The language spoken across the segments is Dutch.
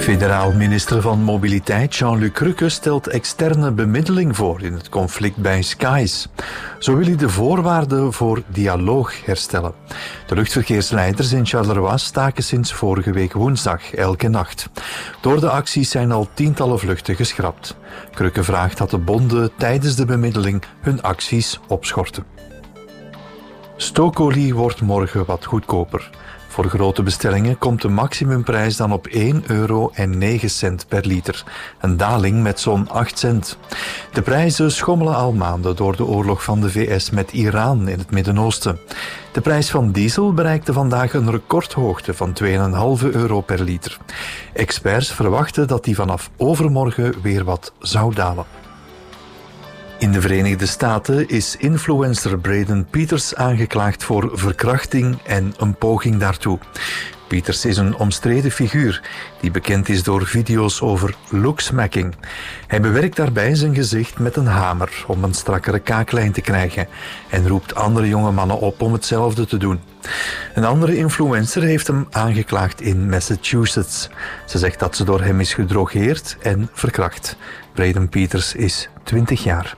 Federaal minister van Mobiliteit Jean-Luc Rukke stelt externe bemiddeling voor in het conflict bij Skies. Zo wil hij de voorwaarden voor dialoog herstellen. De luchtverkeersleiders in Charleroi staken sinds vorige week woensdag elke nacht. Door de acties zijn al tientallen vluchten geschrapt. Rukke vraagt dat de bonden tijdens de bemiddeling hun acties opschorten. Stookolie wordt morgen wat goedkoper. Voor grote bestellingen komt de maximumprijs dan op €1,09 per liter. Een daling met zo'n 8 cent. De prijzen schommelen al maanden door de oorlog van de VS met Iran in het Midden-Oosten. De prijs van diesel bereikte vandaag een recordhoogte van €2,5 per liter. Experts verwachten dat die vanaf overmorgen weer wat zou dalen. In de Verenigde Staten is influencer Braden Peters aangeklaagd voor verkrachting en een poging daartoe. Peters is een omstreden figuur die bekend is door video's over looksmacking. Hij bewerkt daarbij zijn gezicht met een hamer om een strakkere kaaklijn te krijgen en roept andere jonge mannen op om hetzelfde te doen. Een andere influencer heeft hem aangeklaagd in Massachusetts. Ze zegt dat ze door hem is gedrogeerd en verkracht. Braden Peters is 20 jaar.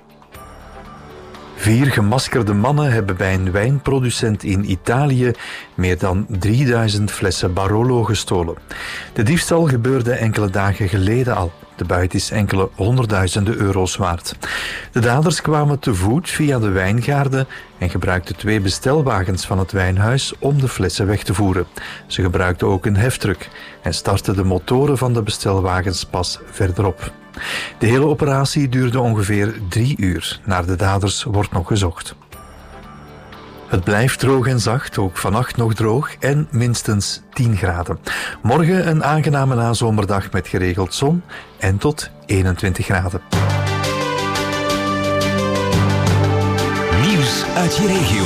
4 gemaskerde mannen hebben bij een wijnproducent in Italië meer dan 3000 flessen Barolo gestolen. De diefstal gebeurde enkele dagen geleden al. De buit is enkele honderdduizenden euro's waard. De daders kwamen te voet via de wijngaarden en gebruikten 2 bestelwagens van het wijnhuis om de flessen weg te voeren. Ze gebruikten ook een heftruck en startten de motoren van de bestelwagens pas verderop. De hele operatie duurde ongeveer 3 uur. Naar de daders wordt nog gezocht. Het blijft droog en zacht, ook vannacht nog droog en minstens 10 graden. Morgen een aangename nazomerdag met geregeld zon en tot 21 graden. Nieuws uit je regio.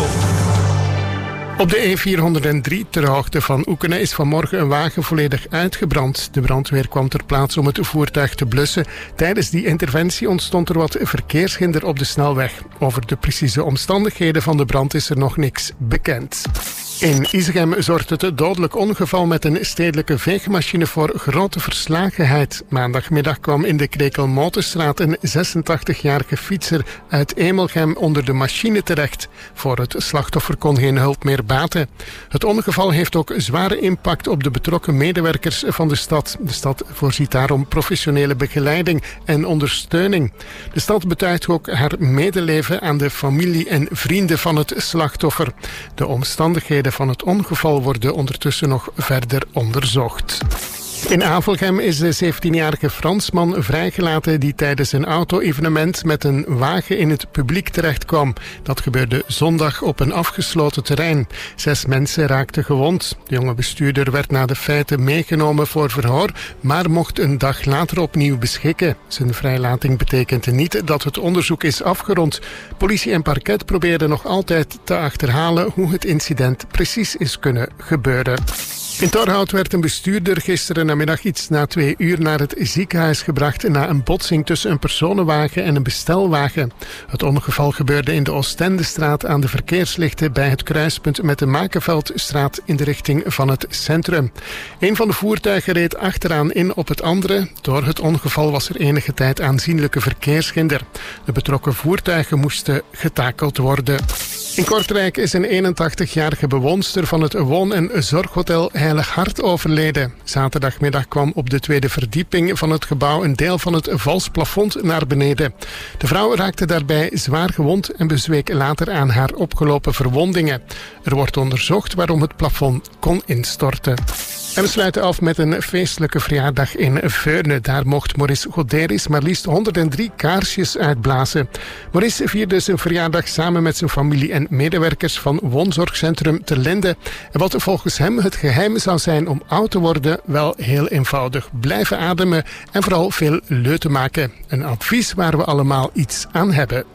Op de E403 ter hoogte van Oekene is vanmorgen een wagen volledig uitgebrand. De brandweer kwam ter plaatse om het voertuig te blussen. Tijdens die interventie ontstond er wat verkeershinder op de snelweg. Over de precieze omstandigheden van de brand is er nog niks bekend. In Isegem zorgt het dodelijk ongeval met een stedelijke veegmachine voor grote verslagenheid. Maandagmiddag kwam in de Krekelmotenstraat een 86-jarige fietser uit Emelgem onder de machine terecht. Voor het slachtoffer kon geen hulp meer baten. Het ongeval heeft ook zware impact op de betrokken medewerkers van de stad. De stad voorziet daarom professionele begeleiding en ondersteuning. De stad betuigt ook haar medeleven aan de familie en vrienden van het slachtoffer. De omstandigheden van het ongeval worden ondertussen nog verder onderzocht. In Avelgem is de 17-jarige Fransman vrijgelaten die tijdens een auto-evenement met een wagen in het publiek terechtkwam. Dat gebeurde zondag op een afgesloten terrein. 6 mensen raakten gewond. De jonge bestuurder werd na de feiten meegenomen voor verhoor, maar mocht een dag later opnieuw beschikken. Zijn vrijlating betekent niet dat het onderzoek is afgerond. Politie en parket proberen nog altijd te achterhalen hoe het incident precies is kunnen gebeuren. In Torhout werd een bestuurder gisteren namiddag iets na 2 uur naar het ziekenhuis gebracht na een botsing tussen een personenwagen en een bestelwagen. Het ongeval gebeurde in de Oostendestraat aan de verkeerslichten bij het kruispunt met de Makenveldstraat in de richting van het centrum. Een van de voertuigen reed achteraan in op het andere. Door het ongeval was er enige tijd aanzienlijke verkeershinder. De betrokken voertuigen moesten getakeld worden. In Kortrijk is een 81-jarige bewoonster van het woon- en zorghotel Heilig Hart overleden. Zaterdagmiddag kwam op de 2e verdieping van het gebouw een deel van het vals plafond naar beneden. De vrouw raakte daarbij zwaar gewond en bezweek later aan haar opgelopen verwondingen. Er wordt onderzocht waarom het plafond kon instorten. En we sluiten af met een feestelijke verjaardag in Veurne. Daar mocht Maurice Goderis maar liefst 103 kaarsjes uitblazen. Maurice vierde zijn verjaardag samen met zijn familie en medewerkers van woonzorgcentrum Ter Linde. En wat volgens hem het geheim zou zijn om oud te worden, wel heel eenvoudig. Blijven ademen en vooral veel leuten maken. Een advies waar we allemaal iets aan hebben.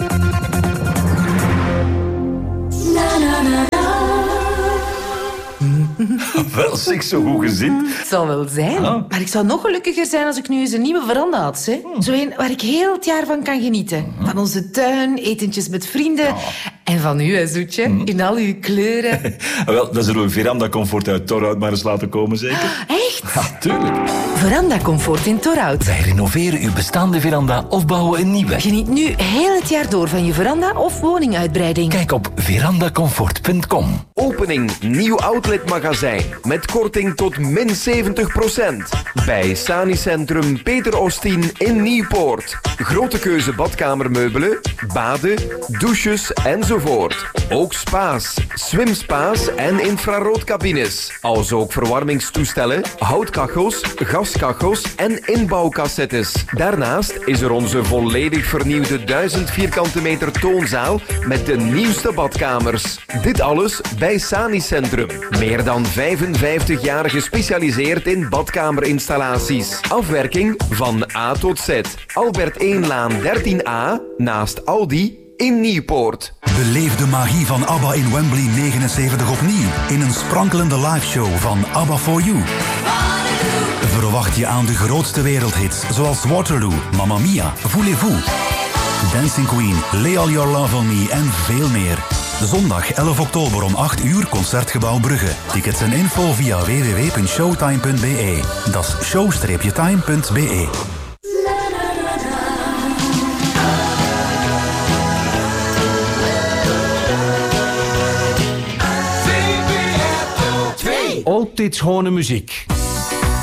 Wel, zeg, zo goed gezien. Het zal wel zijn. Ja. Maar ik zou nog gelukkiger zijn als ik nu eens een nieuwe veranda had. Hè? Zo een waar ik heel het jaar van kan genieten. Van onze tuin, etentjes met vrienden En van u, hè, Zoetje? In al uw kleuren. Wel, dan zullen we Veranda Comfort uit Torhout maar eens laten komen, zeker? Echt? Ja, tuurlijk. Veranda Comfort in Torhout. Wij renoveren uw bestaande veranda of bouwen een nieuwe. Geniet nu heel het jaar door van je veranda of woninguitbreiding. Kijk op verandacomfort.com. Opening nieuw outletmagazijn met korting tot min 70%. Bij Sani Centrum Peter Ostien in Nieuwpoort. Grote keuze badkamermeubelen, baden, douches enzovoort. Ook spa's, swimspa's en infraroodcabines. Als ook verwarmingstoestellen, houtkachels, gaskachels en inbouwcassettes. Daarnaast is er onze volledig vernieuwde 1000 vierkante meter toonzaal met de nieuwste badkamers. Dit alles bij Sani Centrum. Meer dan 55 jaar gespecialiseerd in badkamerinstallaties. Afwerking van A tot Z. Albert 1-laan 13A naast Aldi in Nieuwpoort. Beleef de magie van ABBA in Wembley 79 opnieuw in een sprankelende liveshow van ABBA For You. Verwacht je aan de grootste wereldhits zoals Waterloo, Mamma Mia, Voulez-vous, Dancing Queen, Lay All Your Love On Me en veel meer. Zondag 11 oktober om 8 uur Concertgebouw Brugge. Tickets en info via www.showtime.be. Dat is show-time.be. Altijd schone muziek.